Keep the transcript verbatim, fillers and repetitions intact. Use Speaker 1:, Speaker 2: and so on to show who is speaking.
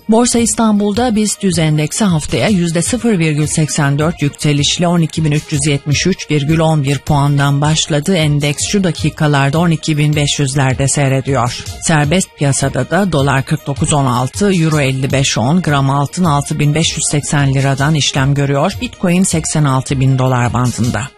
Speaker 1: Borsa İstanbul'da BIST yüz endeksi haftaya yüzde sıfır virgül seksen dört yükselişle on iki bin üç yüz yetmiş üç virgül on bir puandan başladı. Endeks şu dakikalarda on iki bin beş yüzlerde seyrediyor. Serbest piyasada da dolar kırk dokuz virgül on altı, euro elli beş virgül on, gram altın altı bin beş yüz seksen liradan işlem görüyor. Bitcoin seksen altı bin dolar bandında.